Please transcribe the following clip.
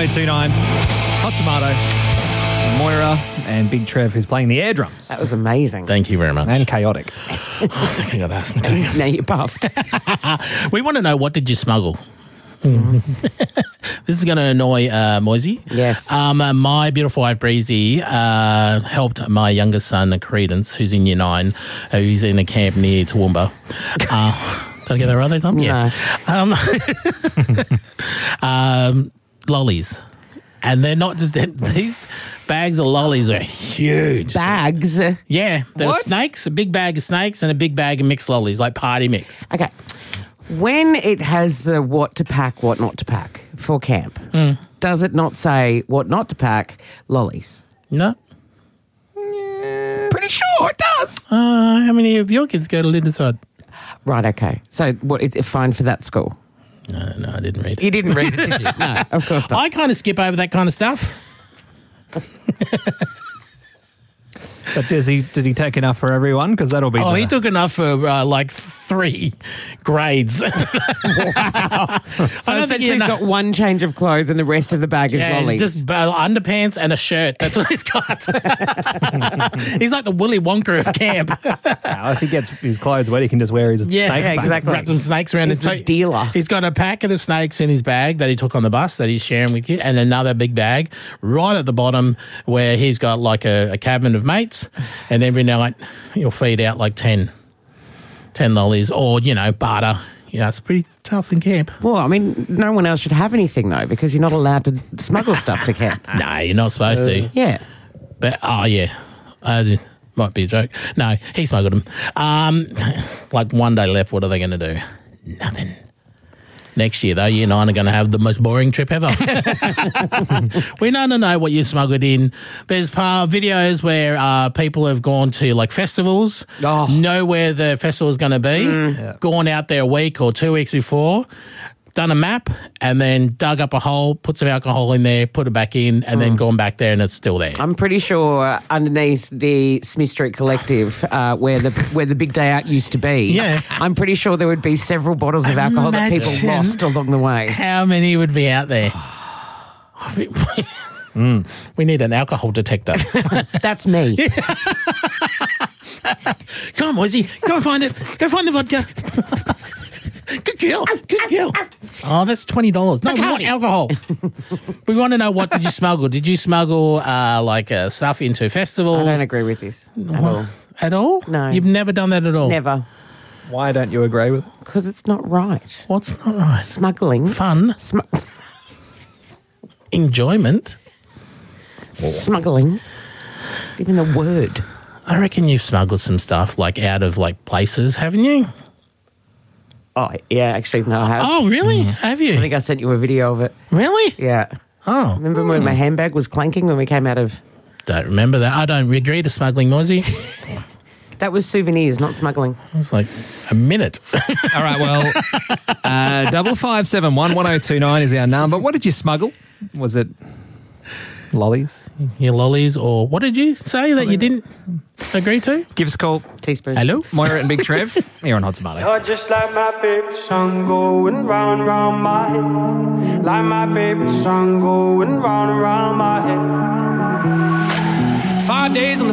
1029. Hot Tomato. Moira and Big Trev, who's playing the air drums. That was amazing. Thank you very much. And chaotic. I think I got asthma. Now you're buffed. We want to know, what did you smuggle? This is going to annoy Moisey. Yes. My beautiful wife Breezy helped my youngest son Credence, who's in year 9, who's in a camp near Toowoomba. Did I get that right this time? Yeah. Lollies. And they're not just these bags of lollies are huge. Bags? Yeah. There are What? snakes, a big bag of snakes and a big bag of mixed lollies, like party mix. Okay. When it has the what to pack, what not to pack for camp, does it not say what not to pack? Lollies. No? Pretty sure it does. How many of your kids go to Lindisfarne? Right, okay. So what, it's fine for that school? No, I didn't read it. You didn't read it, did you? No, of course not. I kind of skip over that kind of stuff. But did he take enough for everyone? Because that'll be He took enough for like 3 grades. So I don't think she's got got one change of clothes and the rest of the bag is lollies. just underpants and a shirt. That's all he's got. He's like the Willy Wonka of camp. If he gets his clothes wet, he can just wear his snakes back. exactly. Wrap some snakes around He's his a dealer. He's got a packet of snakes in his bag that he took on the bus that he's sharing with you, and another big bag right at the bottom where he's got like a cabin of mates, and every night he'll feed out like 10 lollies or, barter. It's pretty tough in camp. Well, I mean, no one else should have anything, though, because you're not allowed to smuggle stuff to camp. No, you're not supposed to. Yeah. But, might be a joke. No, he smuggled them. Like one day left, what are they going to do? Nothing. Next year, though, year 9 are going to have the most boring trip ever. We don't know what you smuggled in. There's videos where people have gone to, like, festivals, know where the festival is going to be, gone out there a week or 2 weeks before, done a map, and then dug up a hole, put some alcohol in there, put it back in, and then gone back there and it's still there. I'm pretty sure underneath the Smith Street Collective, where the big day out used to be, I'm pretty sure there would be several bottles of alcohol that people lost along the way. How many would be out there? We need an alcohol detector. That's me. Come on, Moisey. Go find it. Go find the vodka. Good girl. Good girl. Oh, that's $20. No, we want alcohol. We want to know, what did you smuggle? Did you smuggle stuff into festivals? I don't agree with this at all. At all? No. You've never done that at all? Never. Why don't you agree with it? Because it's not right. What's not right? Smuggling. Fun. Enjoyment. Smuggling. Even the word. I reckon you've smuggled some stuff out of places, haven't you? Oh, yeah, actually, no, I have. Oh, really? Have you? I think I sent you a video of it. Really? Yeah. Oh. Remember when my handbag was clanking when we came out of... Don't remember that. I don't agree to smuggling, Moisey. That was souvenirs, not smuggling. It was like a minute. All right, well, 55711029 is our number. What did you smuggle? Was it lollies? Your lollies, or what did you say that you didn't agree to? Give us a call. Teaspoon. Hello? Moira and Big Trev here on Hot Tomato. You're just like my favorite song going round and round my head. Like my favorite song going round and round my head. 5 days on the